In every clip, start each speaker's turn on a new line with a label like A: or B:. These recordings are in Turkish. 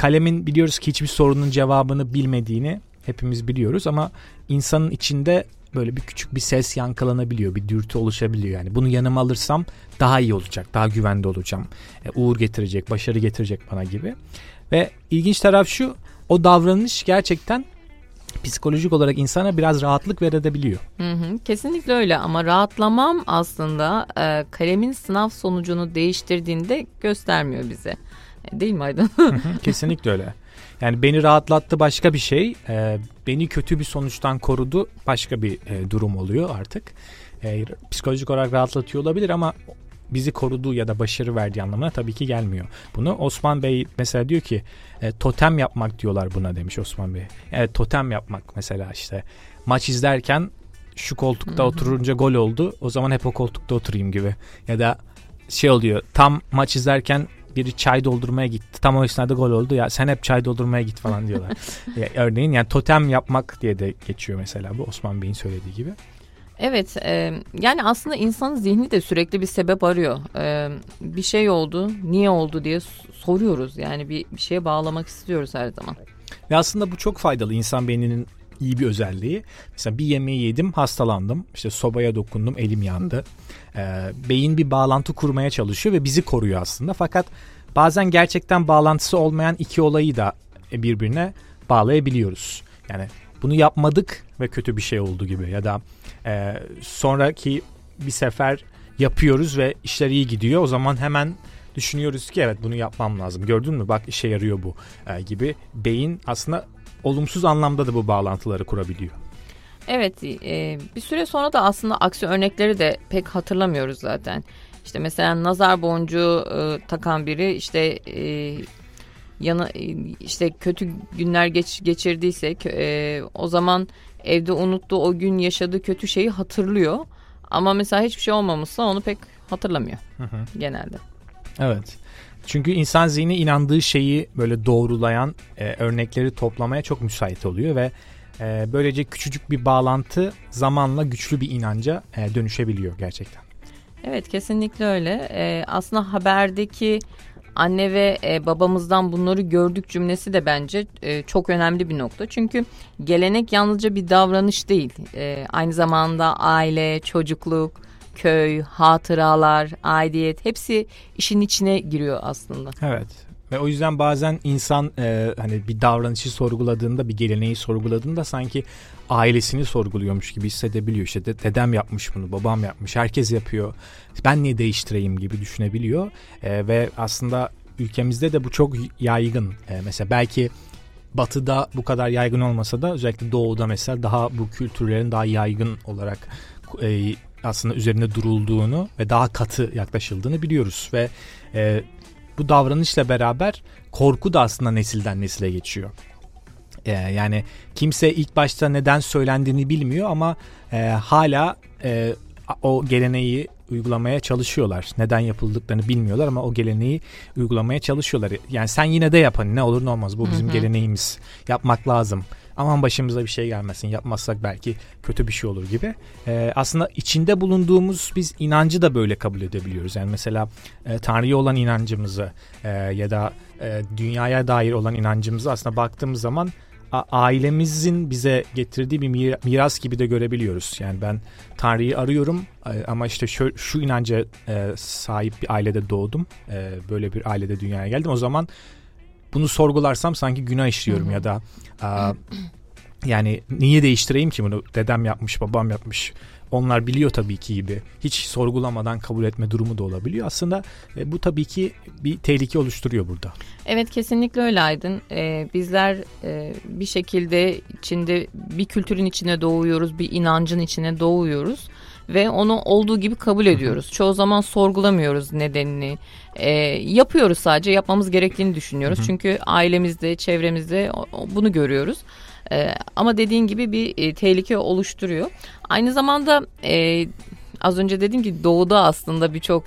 A: kalemin biliyoruz ki hiçbir sorunun cevabını bilmediğini hepimiz biliyoruz ama insanın içinde böyle bir küçük bir ses yankılanabiliyor, bir dürtü oluşabiliyor. Yani bunu yanıma alırsam daha iyi olacak, daha güvende olacağım. Uğur getirecek, başarı getirecek bana gibi. Ve ilginç taraf şu, o davranış gerçekten psikolojik olarak insana biraz rahatlık verebiliyor.
B: Kesinlikle öyle ama rahatlamam aslında kalemin sınav sonucunu değiştirdiğinde göstermiyor bize. Değil mi Aydın?
A: Kesinlikle öyle. Yani beni rahatlattı başka bir şey, beni kötü bir sonuçtan korudu başka bir durum oluyor artık. Psikolojik olarak rahatlatıyor olabilir ama bizi koruduğu ya da başarı verdiği anlamına tabii ki gelmiyor. Bunu Osman Bey mesela diyor ki totem yapmak diyorlar buna demiş Osman Bey. Evet, totem yapmak mesela işte maç izlerken şu koltukta oturunca gol oldu, o zaman hep o koltukta oturayım gibi. Ya da şey oluyor, tam maç izlerken biri çay doldurmaya gitti, tam o esnada gol oldu, ya sen hep çay doldurmaya git falan diyorlar. Örneğin yani totem yapmak diye de geçiyor mesela bu Osman Bey'in söylediği gibi.
B: Evet, yani aslında insanın zihni de sürekli bir sebep arıyor. Bir şey oldu, niye oldu diye soruyoruz. Yani bir şeye bağlamak istiyoruz her zaman.
A: Ve aslında bu çok faydalı, insan beyninin iyi bir özelliği. Mesela bir yemeği yedim, hastalandım, işte sobaya dokundum, elim yandı. Beyin bir bağlantı kurmaya çalışıyor ve bizi koruyor aslında. Fakat bazen gerçekten bağlantısı olmayan iki olayı da birbirine bağlayabiliyoruz. Yani bunu yapmadık ve kötü bir şey oldu gibi ya da sonraki bir sefer yapıyoruz ve işler iyi gidiyor. O zaman hemen düşünüyoruz ki evet, bunu yapmam lazım. Gördün mü, bak işe yarıyor bu gibi. Beyin aslında olumsuz anlamda da bu bağlantıları kurabiliyor.
B: Evet, bir süre sonra da aslında aksi örnekleri de pek hatırlamıyoruz zaten. İşte mesela nazar boncuğu takan biri işte işte kötü günler geçirdiyse o zaman evde unuttuğu o gün yaşadığı kötü şeyi hatırlıyor. Ama mesela hiçbir şey olmamışsa onu pek hatırlamıyor genelde.
A: Evet. Çünkü insan zihni inandığı şeyi böyle doğrulayan örnekleri toplamaya çok müsait oluyor ve böylece küçücük bir bağlantı zamanla güçlü bir inanca dönüşebiliyor gerçekten.
B: Evet, kesinlikle öyle. Aslında haberdeki anne ve babamızdan bunları gördük cümlesi de bence çok önemli bir nokta. Çünkü gelenek yalnızca bir davranış değil. Aynı zamanda aile, çocukluk, köy, hatıralar, aidiyet hepsi işin içine giriyor aslında.
A: Evet. Ve o yüzden bazen insan hani bir davranışı sorguladığında, bir geleneği sorguladığında sanki ailesini sorguluyormuş gibi hissedebiliyor. İşte dedem yapmış bunu, babam yapmış, herkes yapıyor, ben niye değiştireyim gibi düşünebiliyor. Ve aslında ülkemizde de bu çok yaygın. Mesela belki Batı'da bu kadar yaygın olmasa da özellikle Doğu'da mesela daha bu kültürlerin daha yaygın olarak aslında üzerinde durulduğunu ve daha katı yaklaşıldığını biliyoruz. Ve bu davranışla beraber korku da aslında nesilden nesile geçiyor. Yani kimse ilk başta neden söylendiğini bilmiyor ama hala o geleneği uygulamaya çalışıyorlar. Neden yapıldıklarını bilmiyorlar ama o geleneği uygulamaya çalışıyorlar. Yani sen yine de yap, hani ne olur ne olmaz, bu bizim geleneğimiz, yapmak lazım. Aman başımıza bir şey gelmesin, yapmazsak belki kötü bir şey olur gibi. Aslında içinde bulunduğumuz biz inancı da böyle kabul edebiliyoruz. Yani mesela Tanrı'ya olan inancımızı ya da dünyaya dair olan inancımızı aslında baktığımız zaman ailemizin bize getirdiği bir miras gibi de görebiliyoruz. Yani ben Tanrı'yı arıyorum ama işte şu inanca sahip bir ailede doğdum. Böyle bir ailede dünyaya geldim. O zaman bunu sorgularsam sanki günah işliyorum ya da yani niye değiştireyim ki bunu? Dedem yapmış, babam yapmış. Onlar biliyor tabii ki gibi. Hiç sorgulamadan kabul etme durumu da olabiliyor. Aslında bu tabii ki bir tehlike oluşturuyor burada.
B: Evet, kesinlikle öyle Aydın. Bizler bir şekilde içinde bir kültürün içine doğuyoruz, bir inancın içine doğuyoruz ve onu olduğu gibi kabul ediyoruz. Çoğu zaman sorgulamıyoruz nedenini. Yapıyoruz, sadece yapmamız gerektiğini düşünüyoruz. Çünkü ailemizde, çevremizde bunu görüyoruz. Ama dediğin gibi bir tehlike oluşturuyor. Aynı zamanda az önce dedim ki Doğu'da aslında birçok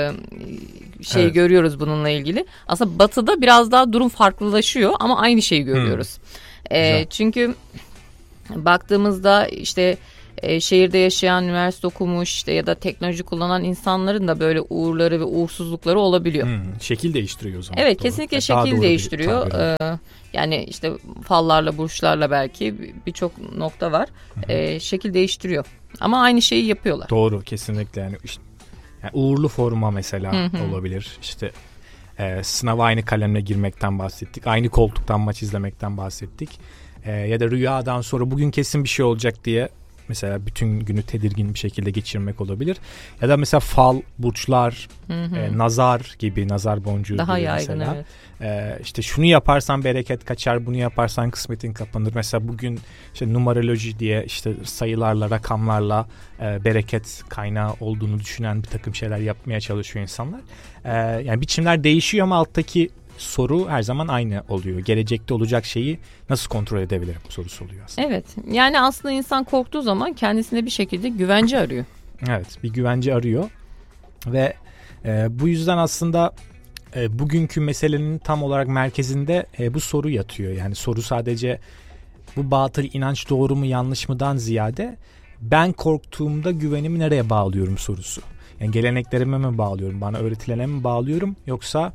B: şey görüyoruz bununla ilgili. Aslında Batı'da biraz daha durum farklılaşıyor ama aynı şeyi görüyoruz. Çünkü baktığımızda işte şehirde yaşayan, üniversite okumuş işte ya da teknoloji kullanan insanların da böyle uğurları ve uğursuzlukları olabiliyor.
A: Şekil değiştiriyor o zaman.
B: Evet,
A: doğru.
B: kesinlikle şekil değiştiriyor. Yani işte fallarla, burçlarla belki birçok nokta var. Şekil değiştiriyor. Ama aynı şeyi yapıyorlar.
A: Doğru, kesinlikle. Yani uğurlu forma mesela olabilir. İşte sınava aynı kalemle girmekten bahsettik. Aynı koltuktan maç izlemekten bahsettik. Ya da rüyadan sonra bugün kesin bir şey olacak diye mesela bütün günü tedirgin bir şekilde geçirmek olabilir. Ya da mesela fal, burçlar, nazar gibi, nazar boncuğu
B: daha
A: gibi
B: yaygın,
A: mesela.
B: evet.
A: İşte şunu yaparsan bereket kaçar, bunu yaparsan kısmetin kapanır. Mesela bugün işte numeroloji diye işte sayılarla, rakamlarla bereket kaynağı olduğunu düşünen bir takım şeyler yapmaya çalışıyor insanlar. Yani biçimler değişiyor ama alttaki soru her zaman aynı oluyor. Gelecekte olacak şeyi nasıl kontrol edebilirim sorusu oluyor aslında.
B: Evet. Yani aslında insan korktuğu zaman kendisine bir şekilde güvence arıyor.
A: Evet, bir güvence arıyor ve bu yüzden aslında bugünkü meselenin tam olarak merkezinde bu soru yatıyor. Yani soru sadece bu batıl inanç doğru mu yanlış mıdan ziyade ben korktuğumda güvenimi nereye bağlıyorum sorusu. Yani geleneklerime mi bağlıyorum, bana öğretilene mi bağlıyorum, yoksa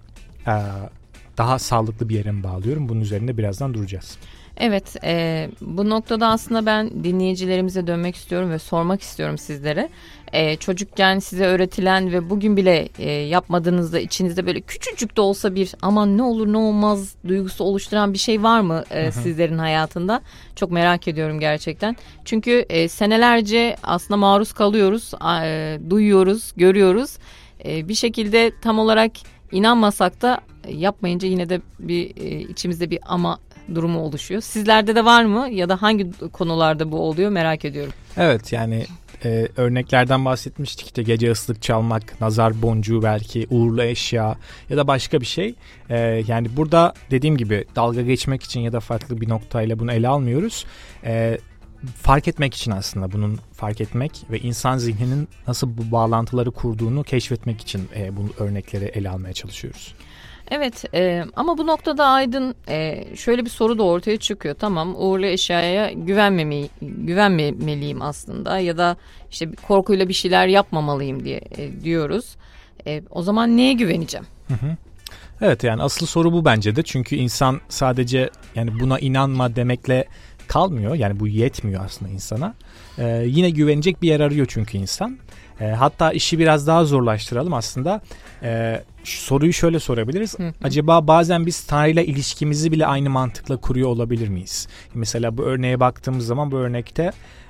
A: daha sağlıklı bir yere mi bağlıyorum? Bunun üzerinde birazdan duracağız.
B: Evet, bu noktada aslında ben dinleyicilerimize dönmek istiyorum ve sormak istiyorum sizlere. Çocukken size öğretilen ve bugün bile yapmadığınızda içinizde böyle küçücük de olsa bir aman ne olur ne olmaz duygusu oluşturan bir şey var mı sizlerin hayatında? Çok merak ediyorum gerçekten. Çünkü senelerce aslında maruz kalıyoruz, duyuyoruz, görüyoruz. Bir şekilde tam olarak inanmasak da yapmayınca yine de bir içimizde bir ama durumu oluşuyor. Sizlerde de var mı ya da hangi konularda bu oluyor merak ediyorum.
A: Evet, yani örneklerden bahsetmiştik, işte gece ıslık çalmak, nazar boncuğu, belki uğurlu eşya ya da başka bir şey. Yani burada dediğim gibi dalga geçmek için ya da farklı bir noktayla bunu ele almıyoruz. Fark etmek için aslında, bunun fark etmek ve insan zihninin nasıl bu bağlantıları kurduğunu keşfetmek için bu örnekleri ele almaya çalışıyoruz.
B: Evet, ama bu noktada Aydın şöyle bir soru da ortaya çıkıyor. Tamam, uğurlu eşyaya güvenmemeliyim aslında ya da işte korkuyla bir şeyler yapmamalıyım diye diyoruz. O zaman neye güveneceğim?
A: Evet, yani asıl soru bu bence de, çünkü insan sadece yani buna inanma demekle kalmıyor. Yani bu yetmiyor aslında insana. Yine güvenecek bir yer arıyor çünkü insan. Hatta işi biraz daha zorlaştıralım aslında. Soruyu şöyle sorabiliriz. Acaba bazen biz Tanrı ile ilişkimizi bile aynı mantıkla kuruyor olabilir miyiz? Mesela bu örneğe baktığımız zaman, bu örnekte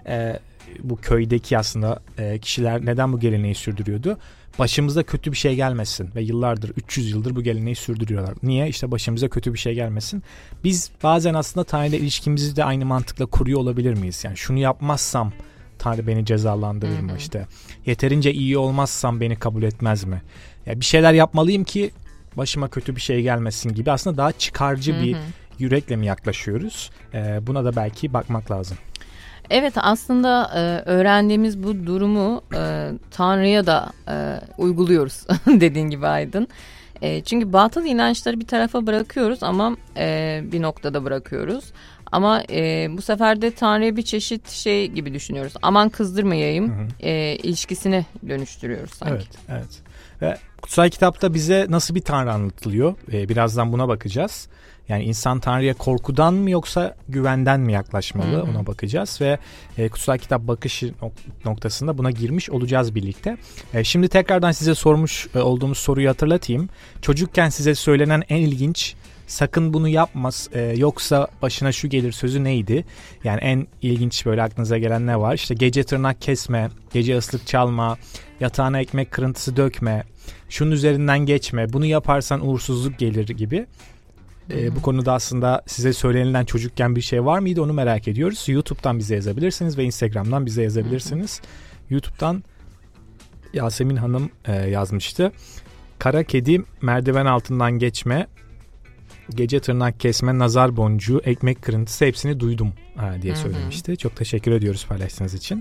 A: bu köydeki aslında kişiler neden bu geleneği sürdürüyordu? Başımıza kötü bir şey gelmesin ve yıllardır, 300 yıldır bu geleneği sürdürüyorlar. Niye? İşte başımıza kötü bir şey gelmesin. Biz bazen aslında Tanrı ile ilişkimizi de aynı mantıkla kuruyor olabilir miyiz? Yani şunu yapmazsam Tanrı beni cezalandırır mı işte? Yeterince iyi olmazsam beni kabul etmez mi? Yani bir şeyler yapmalıyım ki başıma kötü bir şey gelmesin gibi, aslında daha çıkarcı bir yürekle mi yaklaşıyoruz? Buna da belki bakmak lazım.
B: Evet, aslında öğrendiğimiz bu durumu Tanrı'ya da uyguluyoruz dediğin gibi Aydın. Çünkü batıl inançları bir tarafa bırakıyoruz ama bir noktada bırakıyoruz. Ama bu sefer de Tanrı'ya bir çeşit şey gibi düşünüyoruz. Aman kızdırmayayım ilişkisine dönüştürüyoruz sanki.
A: Evet. Ve kutsal kitapta bize nasıl bir Tanrı anlatılıyor? Birazdan buna bakacağız. Yani insan Tanrı'ya korkudan mı yoksa güvenden mi yaklaşmalı, ona bakacağız ve kutsal kitap bakışı noktasında buna girmiş olacağız birlikte. Şimdi tekrardan size sormuş olduğumuz soruyu hatırlatayım. Çocukken size söylenen en ilginç sakın bunu yapmaz yoksa başına şu gelir sözü neydi? Yani en ilginç böyle aklınıza gelen ne var? İşte gece tırnak kesme, gece ıslık çalma, yatağına ekmek kırıntısı dökme, şunun üzerinden geçme, bunu yaparsan uğursuzluk gelir gibi. Bu konuda aslında size söylenilen çocukken bir şey var mıydı, onu merak ediyoruz. YouTube'dan bize yazabilirsiniz ve Instagram'dan bize yazabilirsiniz. YouTube'dan Yasemin Hanım yazmıştı. Kara kedi, merdiven altından geçme, gece tırnak kesme, nazar boncuğu, ekmek kırıntısı hepsini duydum diye söylemişti. Çok teşekkür ediyoruz paylaştığınız için.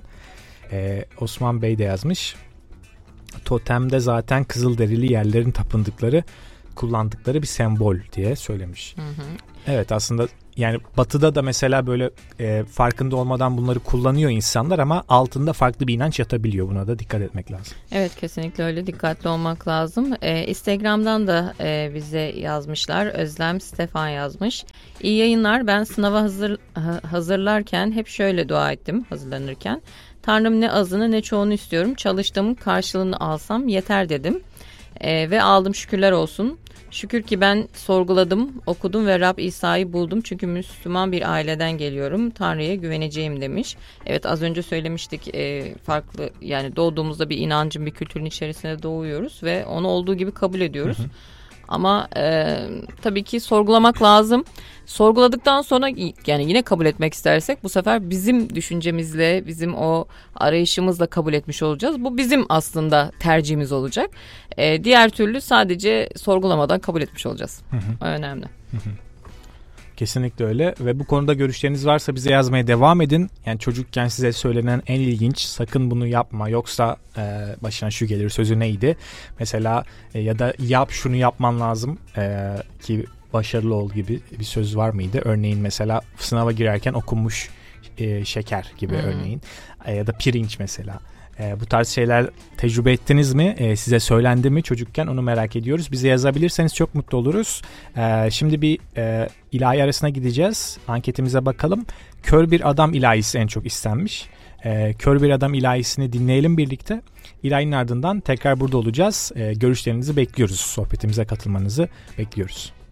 A: Osman Bey de yazmış. Totemde zaten kızılderili yerlerin tapındıkları kullandıkları bir sembol diye söylemiş. Evet, aslında yani Batı'da da mesela böyle farkında olmadan bunları kullanıyor insanlar ama altında farklı bir inanç yatabiliyor. Buna da dikkat etmek lazım.
B: Evet, kesinlikle öyle, dikkatli olmak lazım. Instagram'dan da bize yazmışlar. Özlem Stefan yazmış. İyi yayınlar. Ben sınava hazırlarken hep şöyle dua ettim hazırlanırken. Tanrım, ne azını ne çoğunu istiyorum. Çalıştığımın karşılığını alsam yeter dedim. Ve aldım, şükürler olsun. Şükür ki ben sorguladım, okudum ve Rab İsa'yı buldum. Çünkü Müslüman bir aileden geliyorum. Tanrı'ya güveneceğim demiş. Evet, az önce söylemiştik, farklı, yani doğduğumuzda bir inancın, bir kültürün içerisinde doğuyoruz ve onu olduğu gibi kabul ediyoruz. Ama tabii ki sorgulamak lazım. Sorguladıktan sonra yani yine kabul etmek istersek bu sefer bizim düşüncemizle, bizim o arayışımızla kabul etmiş olacağız. Bu bizim aslında tercihimiz olacak. Diğer türlü sadece sorgulamadan kabul etmiş olacağız. O önemli.
A: Kesinlikle öyle ve bu konuda görüşleriniz varsa bize yazmaya devam edin. Yani çocukken size söylenen en ilginç, sakın bunu yapma yoksa başına şu gelir sözü neydi? Mesela ya da yap, şunu yapman lazım ki başarılı ol gibi bir söz var mıydı? Örneğin mesela sınava girerken okunmuş şeker gibi örneğin ya da pirinç mesela. Bu tarz şeyler tecrübe ettiniz mi? Size söylendi mi çocukken? Onu merak ediyoruz. Bize yazabilirseniz çok mutlu oluruz. Şimdi bir ilahi arasına gideceğiz. Anketimize bakalım. Kör bir adam ilahisi en çok istenmiş. Kör bir adam ilahisini dinleyelim birlikte. İlahinin ardından tekrar burada olacağız. Görüşlerinizi bekliyoruz. Sohbetimize katılmanızı bekliyoruz.